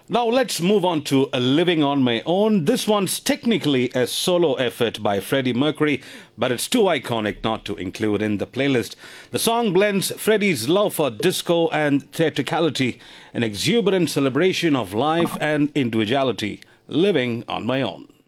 Now let's move on to Living on My Own. This one's technically a solo effort by Freddie Mercury, but it's too iconic not to include in the playlist. The song blends Freddie's love for disco and theatricality, an exuberant celebration of life and individuality. Living on My Own.